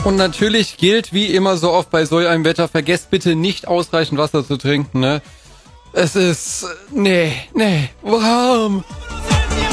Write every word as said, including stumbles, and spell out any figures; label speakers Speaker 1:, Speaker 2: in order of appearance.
Speaker 1: Und natürlich gilt, wie immer so oft bei so einem Wetter, vergesst bitte nicht ausreichend Wasser zu trinken, ne? Es ist... nee, nee, warm.